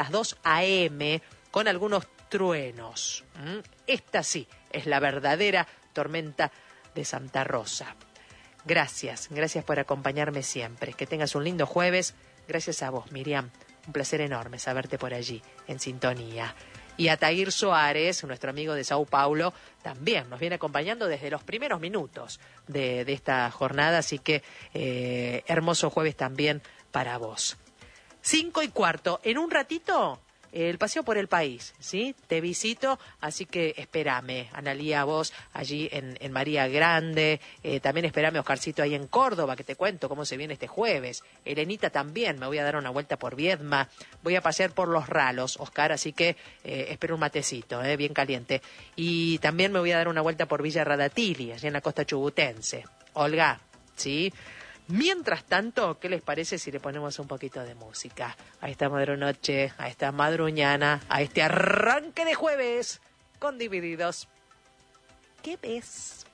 las 2 a.m. con algunos truenos. Esta sí es la verdadera tormenta de Santa Rosa. Gracias por acompañarme siempre. Que tengas un lindo jueves. Gracias a vos, Miriam. Un placer enorme saberte por allí, en sintonía. Y Ataír Soares, nuestro amigo de Sao Paulo, también nos viene acompañando desde los primeros minutos de esta jornada. Así que hermoso jueves también para vos. 5:15. En un ratito, el paseo por el país, ¿sí? Te visito, así que espérame, Analía, vos allí en María Grande, también espérame, Oscarcito, ahí en Córdoba, que te cuento cómo se viene este jueves. Elenita también, me voy a dar una vuelta por Viedma, voy a pasear por Los Ralos, Oscar, así que espero un matecito, bien caliente. Y también me voy a dar una vuelta por Villa Radatili, allí en la costa chubutense. Olga, ¿sí? Mientras tanto, ¿qué les parece si le ponemos un poquito de música a esta madrunoche, a esta madruñana, a este arranque de jueves con Divididos? ¿Qué ves?